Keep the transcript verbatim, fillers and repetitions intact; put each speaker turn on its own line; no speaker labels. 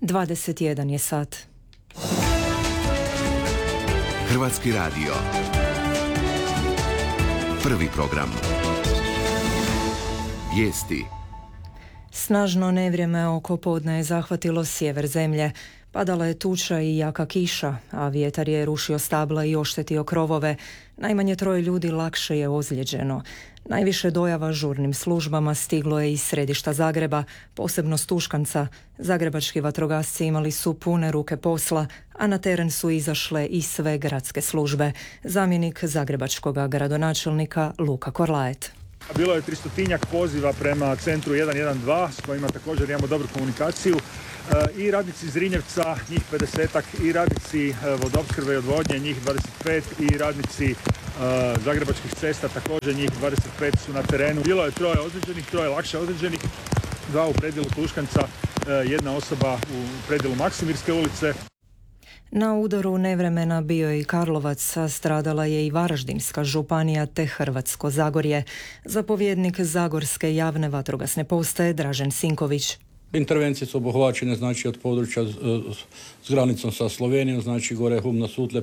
dvadeset jedan je sat.
Hrvatski radio. Prvi program. Vijesti.
Snažno nevrijeme oko podne je zahvatilo sjever zemlje. Padala je tuča i jaka kiša, a vjetar je rušio stabla i oštetio krovove. Najmanje troje ljudi lakše je ozlijeđeno. Najviše dojava žurnim službama stiglo je iz središta Zagreba, posebno s Tuškanca. Zagrebački vatrogasci imali su pune ruke posla, a na teren su izašle i sve gradske službe. Zamjenik zagrebačkog gradonačelnika Luka Korlaet.
Bilo je tristotinjak poziva prema centru jedan jedan dva s kojima također imamo dobru komunikaciju. I radnici Zrinjevca, njih pedesetak, i radnici vodoopskrbe i odvodnje, njih dvadeset pet, i radnici uh, zagrebačkih cesta, također njih dvadeset pet su na terenu. Bilo je troje ozlijeđenih, troje lakše ozlijeđenih, dva u predjelu Tuškanca, uh, jedna osoba u predjelu Maksimirske ulice.
Na udaru nevremena bio je i Karlovac, a stradala je i Varaždinska županija te Hrvatsko Zagorje. Zapovjednik Zagorske javne vatrogasne postaje Dražen Sinković.
Intervencije su obuhvaćene znači od područja s granicom sa Slovenijom, znači gore Hum na Sutle